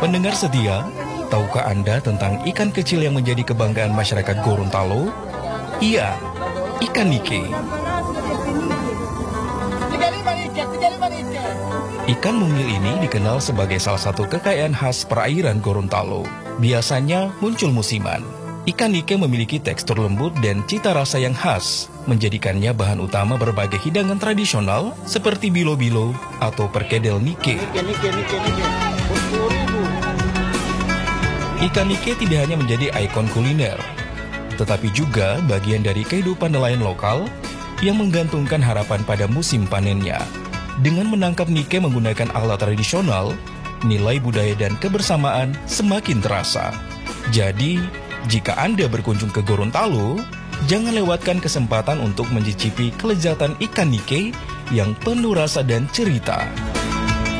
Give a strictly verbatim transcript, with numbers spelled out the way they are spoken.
Pendengar setia, tahukah Anda tentang ikan kecil yang menjadi kebanggaan masyarakat Gorontalo? Iya, ikan nike. Ikan mungil ini dikenal sebagai salah satu kekayaan khas perairan Gorontalo. Biasanya muncul musiman. Ikan nike memiliki tekstur lembut dan cita rasa yang khas, menjadikannya bahan utama berbagai hidangan tradisional seperti bilo-bilo atau perkedel nike. Ikan nike tidak hanya menjadi ikon kuliner, tetapi juga bagian dari kehidupan nelayan lokal yang menggantungkan harapan pada musim panennya. Dengan menangkap nike menggunakan alat tradisional, nilai budaya dan kebersamaan semakin terasa. Jadi, jika Anda berkunjung ke Gorontalo, jangan lewatkan kesempatan untuk mencicipi kelezatan ikan nike yang penuh rasa dan cerita.